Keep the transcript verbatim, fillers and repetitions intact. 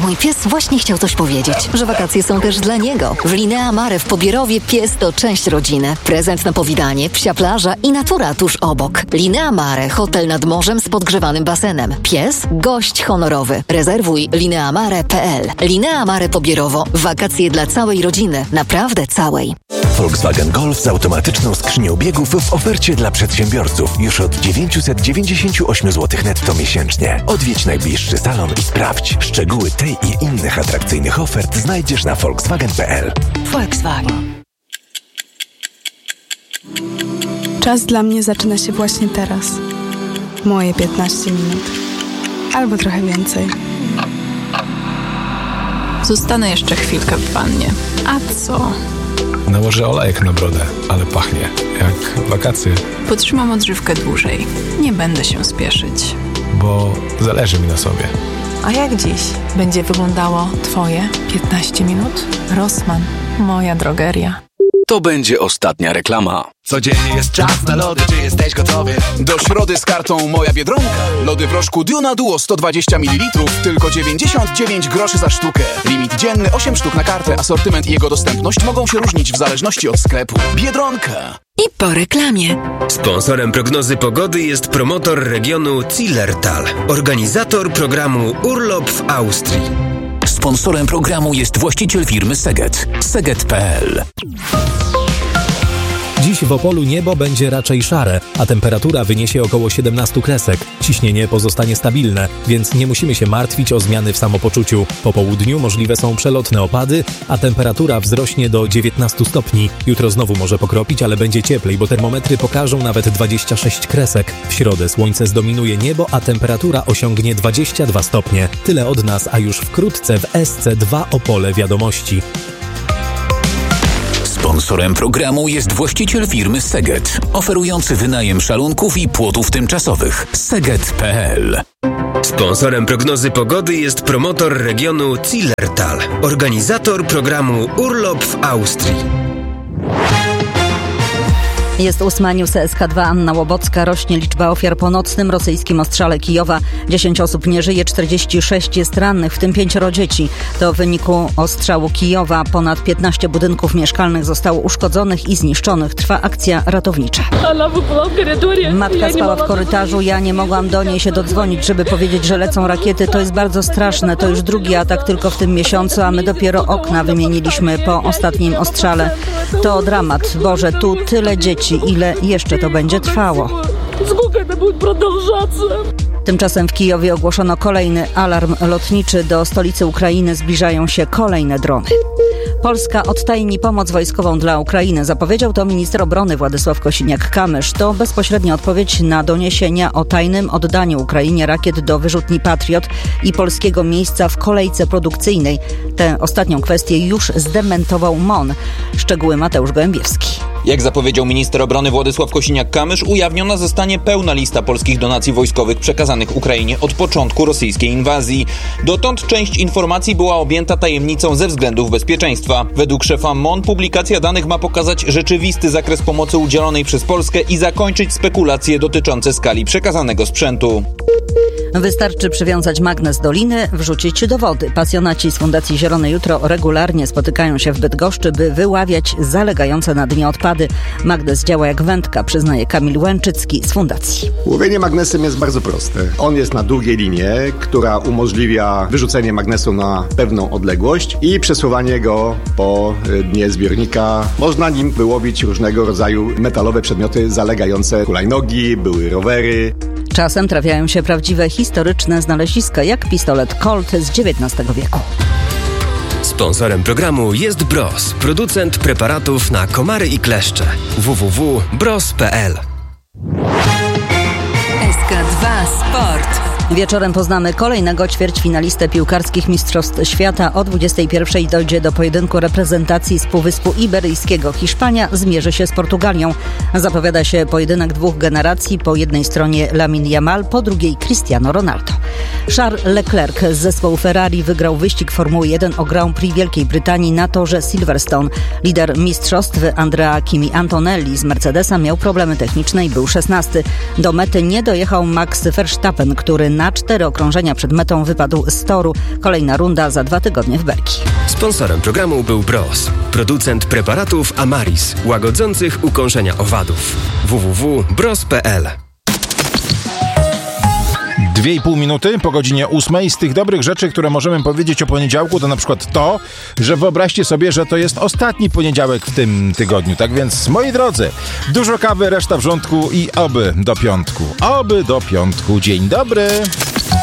mój pies właśnie chciał coś powiedzieć, że wakacje są też dla niego. W Linea Mare w Pobierowie pies to część rodziny. Prezent na powitanie, psia plaża i natura tuż obok. Linea Mare, hotel nad morzem z podgrzewanym basenem. Pies, gość honorowy. Rezerwuj lineamare kropka p l. Linea Mare Pobierowo. Wakacje dla całej rodziny. Naprawdę całej. Volkswagen Golf z automatyczną skrzynią biegów w ofercie dla przedsiębiorców już od dziewięćset dziewięćdziesiąt osiem złotych netto miesięcznie. Odwiedź najbliższy salon i sprawdź. Szczegóły tej i innych atrakcyjnych ofert znajdziesz na volkswagen kropka p l. Volkswagen. Czas dla mnie zaczyna się właśnie teraz. Moje piętnaście minut. Albo trochę więcej. Zostanę jeszcze chwilkę w wannie. A co? Nałożę olejek na brodę, ale pachnie jak wakacje. Potrzymam odżywkę dłużej. Nie będę się spieszyć. Bo zależy mi na sobie. A jak dziś będzie wyglądało Twoje piętnaście minut? Rossmann, moja drogeria. To będzie ostatnia reklama. Codziennie jest czas na lody, czy jesteś gotowy? Do środy z kartą Moja Biedronka. Lody w rożku Duna Duo sto dwadzieścia mililitrów, tylko dziewięćdziesiąt dziewięć groszy za sztukę. Limit dzienny osiem sztuk na kartę. Asortyment i jego dostępność mogą się różnić w zależności od sklepu. Biedronka. I po reklamie. Sponsorem prognozy pogody jest promotor regionu Zillertal, organizator programu Urlop w Austrii. Sponsorem programu jest właściciel firmy Seget. Seget kropka p l. Dziś w Opolu niebo będzie raczej szare, a temperatura wyniesie około siedemnaście kresek. Ciśnienie pozostanie stabilne, więc nie musimy się martwić o zmiany w samopoczuciu. Po południu możliwe są przelotne opady, a temperatura wzrośnie do dziewiętnaście stopni. Jutro znowu może pokropić, ale będzie cieplej, bo termometry pokażą nawet dwadzieścia sześć kresek. W środę słońce zdominuje niebo, a temperatura osiągnie dwadzieścia dwa stopnie. Tyle od nas, a już wkrótce w S C dwa Opole Wiadomości. Sponsorem programu jest właściciel firmy Seget, oferujący wynajem szalunków i płotów tymczasowych. Seget kropka p l. Sponsorem prognozy pogody jest promotor regionu Zillertal, organizator programu Urlop w Austrii. Jest ósma, news S K dwa, Anna Łobocka. Rośnie liczba ofiar po nocnym rosyjskim ostrzale Kijowa. dziesięć osób nie żyje, czterdzieści sześć jest rannych, w tym pięcioro dzieci. To w wyniku ostrzału Kijowa ponad piętnaście budynków mieszkalnych zostało uszkodzonych i zniszczonych. Trwa akcja ratownicza. Matka spała w korytarzu, ja nie mogłam do niej się dodzwonić, żeby powiedzieć, że lecą rakiety. To jest bardzo straszne, to już drugi atak tylko w tym miesiącu, a my dopiero okna wymieniliśmy po ostatnim ostrzale. To dramat. Boże, tu tyle dzieci. Ile jeszcze to będzie trwało? Tymczasem w Kijowie ogłoszono kolejny alarm lotniczy. Do stolicy Ukrainy zbliżają się kolejne drony. Polska odtajni pomoc wojskową dla Ukrainy. Zapowiedział to minister obrony Władysław Kosiniak-Kamysz. To bezpośrednia odpowiedź na doniesienia o tajnym oddaniu Ukrainie rakiet do wyrzutni Patriot i polskiego miejsca w kolejce produkcyjnej. Tę ostatnią kwestię już zdementował M O N. Szczegóły Mateusz Gołębiewski. Jak zapowiedział minister obrony Władysław Kosiniak-Kamysz, ujawniona zostanie pełna lista polskich donacji wojskowych przekazanych Ukrainie od początku rosyjskiej inwazji. Dotąd część informacji była objęta tajemnicą ze względów bezpieczeństwa. Według szefa M O N publikacja danych ma pokazać rzeczywisty zakres pomocy udzielonej przez Polskę i zakończyć spekulacje dotyczące skali przekazanego sprzętu. Wystarczy przywiązać magnes do liny, wrzucić do wody. Pasjonaci z Fundacji Zielone Jutro regularnie spotykają się w Bydgoszczy, by wyławiać zalegające na dnie odpady. Magnes działa jak wędka, przyznaje Kamil Łęczycki z Fundacji. Łowienie magnesem jest bardzo proste. On jest na długiej linie, która umożliwia wyrzucenie magnesu na pewną odległość i przesuwanie go po dnie zbiornika. Można nim wyłowić różnego rodzaju metalowe przedmioty zalegające, hulajnogi, były rowery. Czasem trafiają się prawdziwe historyczne znaleziska, jak pistolet Colt z dziewiętnastego wieku. Sponsorem programu jest Bros, producent preparatów na komary i kleszcze. w w w kropka bros kropka p l. S K dwa Sport. Wieczorem poznamy kolejnego ćwierćfinalistę piłkarskich Mistrzostw Świata. O dwudziestej pierwszej dojdzie do pojedynku reprezentacji z Półwyspu Iberyjskiego. Hiszpania zmierzy się z Portugalią. Zapowiada się pojedynek dwóch generacji. Po jednej stronie Lamine Yamal, po drugiej Cristiano Ronaldo. Charles Leclerc z zespołu Ferrari wygrał wyścig Formuły jeden o Grand Prix Wielkiej Brytanii na torze Silverstone. Lider mistrzostw Andrea Kimi Antonelli z Mercedesa miał problemy techniczne i był szesnasty. Do mety nie dojechał Max Verstappen, który na cztery okrążenia przed metą wypadł z toru. Kolejna runda za dwa tygodnie w Belgii. Sponsorem programu był Bros, producent preparatów Amaris, łagodzących ukąszenia owadów. w w w kropka bros kropka p l. Dwie i pół minuty po godzinie ósmej. Z tych dobrych rzeczy, które możemy powiedzieć o poniedziałku, to na przykład to, że wyobraźcie sobie, że to jest ostatni poniedziałek w tym tygodniu. Tak więc, moi drodzy, dużo kawy, reszta wrzątku i oby do piątku. Oby do piątku. Dzień dobry.